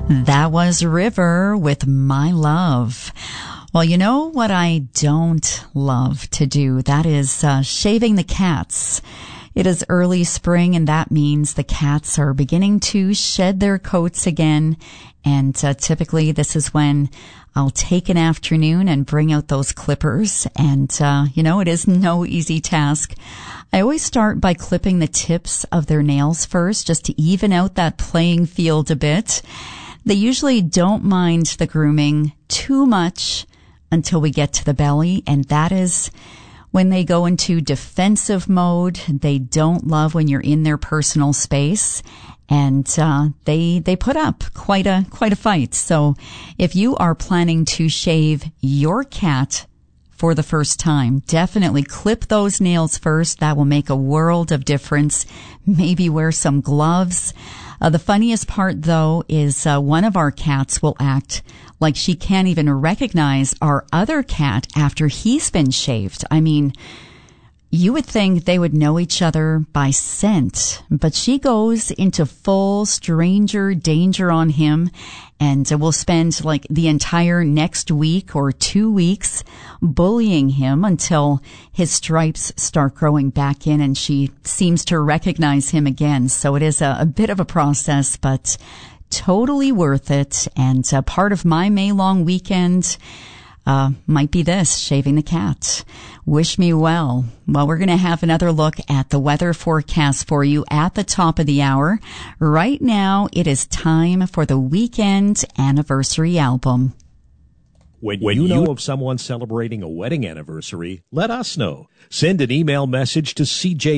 That was River with My Love. Well, you know what I don't love to do? That is shaving the cats. It is early spring, and that means the cats are beginning to shed their coats again. And typically this is when I'll take an afternoon and bring out those clippers. And, it is no easy task. I always start by clipping the tips of their nails first, just to even out that playing field a bit. They usually don't mind the grooming too much until we get to the belly, and that is when they go into defensive mode. They don't love when you're in their personal space, and they put up quite a fight. So if you are planning to shave your cat for the first time, definitely clip those nails first. That will make a world of difference. Maybe wear some gloves. The funniest part, though, is one of our cats will act like she can't even recognize our other cat after he's been shaved. I mean, you would think they would know each other by scent, but she goes into full stranger danger on him, and will spend like the entire next week or 2 weeks bullying him until his stripes start growing back in and she seems to recognize him again. So it is a bit of a process, but totally worth it. And part of my May long weekend might be this, shaving the cat. Wish me well. Well, we're going to have another look at the weather forecast for you at the top of the hour. Right now, it is time for the Weekend Anniversary Album. When you know of someone celebrating a wedding anniversary, let us know. Send an email message to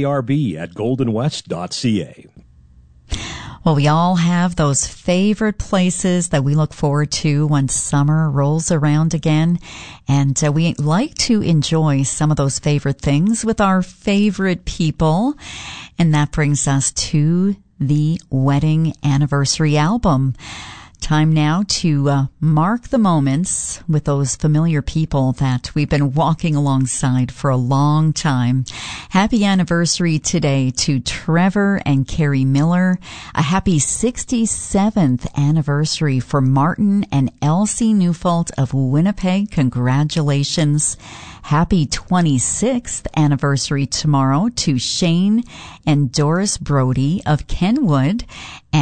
cjrb@goldenwest.ca. Well, we all have those favorite places that we look forward to when summer rolls around again. And we like to enjoy some of those favorite things with our favorite people. And that brings us to the Wedding Anniversary Album. Time now to mark the moments with those familiar people that we've been walking alongside for a long time. Happy anniversary today to Trevor and Carrie Miller. A happy 67th anniversary for Martin and Elsie Neufeld of Winnipeg. Congratulations. Happy 26th anniversary tomorrow to Shane and Doris Brody of Kenwood.